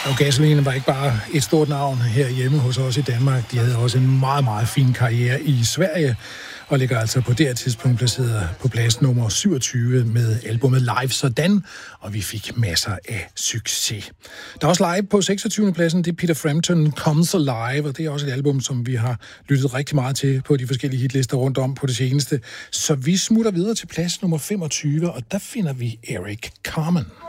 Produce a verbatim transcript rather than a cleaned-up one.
Og Gasoline var ikke bare et stort navn herhjemme hos os i Danmark. De havde også en meget, meget fin karriere i Sverige, og ligger altså på det her tidspunkt placeret på plads nummer syvogtyve med albumet Live Sådan, og vi fik masser af succes. Der er også live på seksogtyvende pladsen, det er Peter Frampton Comes Alive, og det er også et album, som vi har lyttet rigtig meget til på de forskellige hitlister rundt om på det seneste. Så vi smutter videre til plads nummer femogtyve, og der finder vi Eric Carmen.